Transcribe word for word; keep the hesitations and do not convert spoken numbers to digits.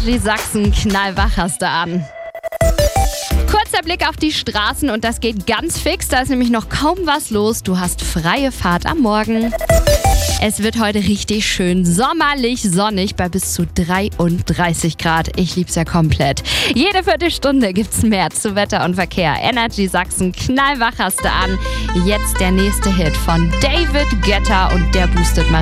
Energy Sachsen, knallwach hast du an. Kurzer Blick auf die Straßen und das geht ganz fix, da ist nämlich noch kaum was los. Du hast freie Fahrt am Morgen. Es wird heute richtig schön sommerlich, sonnig bei bis zu dreiunddreißig Grad. Ich lieb's ja komplett. Jede Viertelstunde gibt's mehr zu Wetter und Verkehr. Energy Sachsen, knallwach hast du an. Jetzt der nächste Hit von David Guetta und der boostet mal